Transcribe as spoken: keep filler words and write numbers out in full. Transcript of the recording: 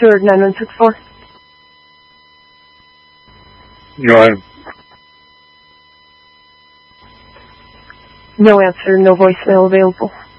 Stewart nine one six four. Go ahead. No answer, no voicemail available.